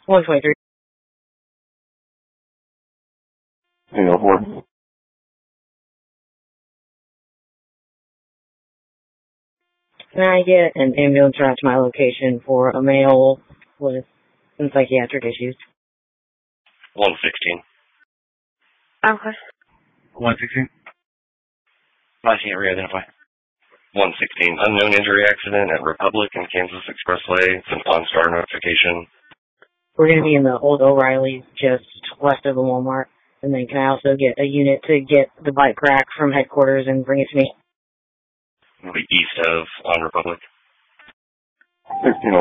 123. 4. Can I get an ambulance route to my location for a male with some psychiatric issues? 116. Okay. 116. I can't re-identify. 116. Unknown injury accident at Republic and Kansas Expressway. It's an OnStar notification. We're going to be in the old O'Reilly just west of the Walmart. And then can I also get a unit to get the bike rack from headquarters and bring it to me? It'll be east of on Republic. 16